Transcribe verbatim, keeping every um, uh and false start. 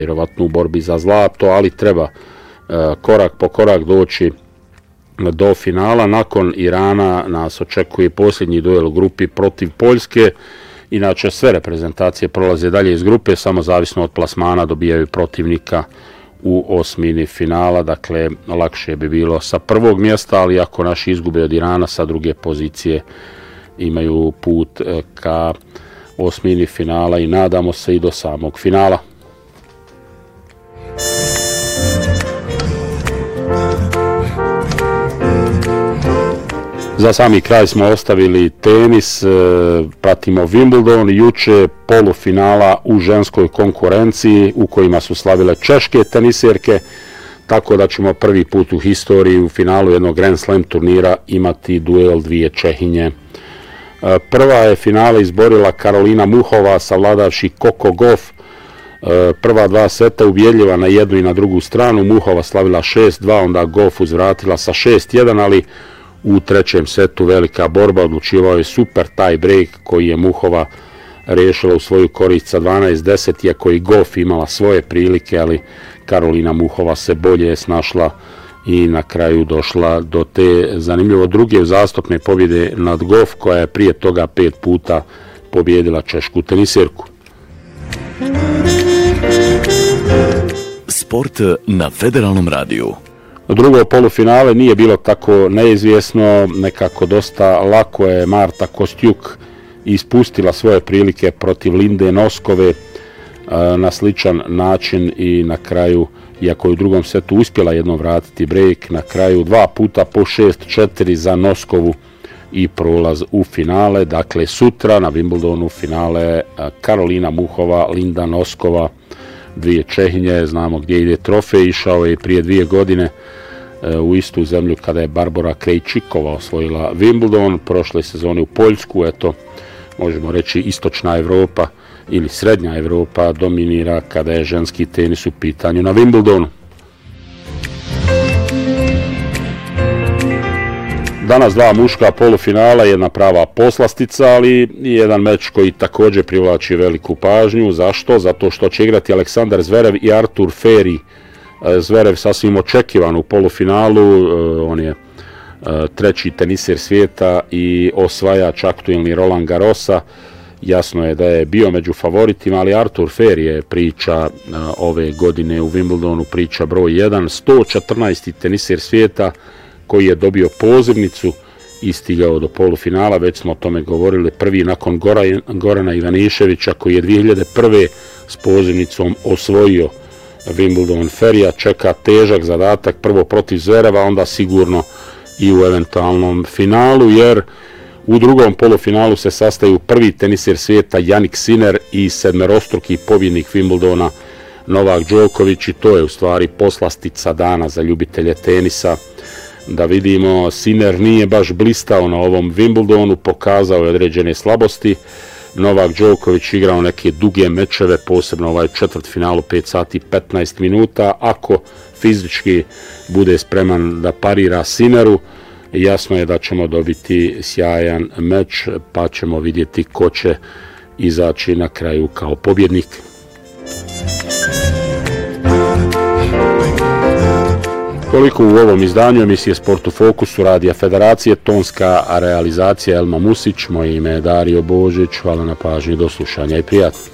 vjerovatno u borbi za zlato, ali treba korak po korak doći do finala. Nakon Irana nas očekuje posljednji duel u grupi protiv Poljske. Inače sve reprezentacije prolaze dalje iz grupe, samo zavisno od plasmana dobijaju protivnika u osmini finala, dakle lakše bi bilo sa prvog mjesta, ali ako naši izgube od Irana sa druge pozicije imaju put ka osmini finala i nadamo se i do samog finala. Za sami kraj smo ostavili tenis, pratimo Wimbledon, juče polufinala u ženskoj konkurenciji u kojima su slavile češke teniserke, tako da ćemo prvi put u historiji u finalu jednog Grand Slam turnira imati duel dvije Čehinje. Prva je finale izborila Karolina Muchova savladavši Coco Gauff. Prva dva seta ubjedljiva na jednu i na drugu stranu, Muchova slavila šest dva, onda Gauff uzvratila sa šest jedan, ali u trećem setu velika borba, odlučivao je super tie break koji je Muchova rešila u svoju korist sa dvanaest deset, iako i Gauff imala svoje prilike, ali Karolina Muchova se bolje snašla i na kraju došla do te zanimljivo druge uzastopne pobjede nad Gauff, koja je prije toga pet puta pobjedila češku teniserku. Sport na Federalnom radiju. Drugo polufinale nije bilo tako neizvjesno, nekako dosta lako je Marta Kostjuk ispustila svoje prilike protiv Linde Noskove na sličan način i na kraju, iako je u drugom setu uspjela jednom vratiti break, na kraju dva puta po šest četiri za Noskovu i prolaz u finale. Dakle, sutra na Wimbledonu finale Karolina Muchova, Linda Noskova, dvije Čehinje. Znamo gdje ide trofej, išao je prije dvije godine u istu zemlju kada je Barbora Krejčikova osvojila Wimbledon, prošle sezone u Poljsku. Eto, možemo reći istočna Evropa ili srednja Evropa dominira kada je ženski tenis u pitanju na Wimbledonu. Danas dva muška polufinala, jedna prava poslastica, ali i jedan meč koji također privlači veliku pažnju. Zašto? Zato što će igrati Aleksandar Zverev i Artur Feri. Zverev sasvim očekivan u polufinalu, on je treći teniser svijeta i osvajač aktuelni Roland Garrosa. Jasno je da je bio među favoritima, ali Artur Feri je priča ove godine u Wimbledonu, priča broj jedan, sto četrnaesti teniser svijeta koji je dobio pozivnicu i stigao do polufinala. Već smo o tome govorili, prvi nakon Gorana Ivaniševića koji je dvije hiljade prve s pozivnicom osvojio Wimbledon. Ferija čeka težak zadatak, prvo protiv Zvereva, onda sigurno i u eventualnom finalu, jer u drugom polufinalu se sastaju prvi teniser svijeta Jannik Sinner i sedmerostruki pobjednik Wimbledona Novak Đoković, i to je u stvari poslastica dana za ljubitelje tenisa. Da vidimo, Sinner nije baš blistao na ovom Wimbledonu, pokazao je određene slabosti. Novak Đoković igrao neke duge mečeve, posebno ovaj četvrtfinalu pet sati petnaest minuta. Ako fizički bude spreman da parira Sinneru, jasno je da ćemo dobiti sjajan meč, pa ćemo vidjeti ko će izaći na kraju kao pobjednik. Toliko u ovom izdanju emisije Sport u fokusu Radija Federacije, tonska realizacija Elma Musić, moje ime je Dario Božić, hvala na pažnji, do slušanja i prijatno.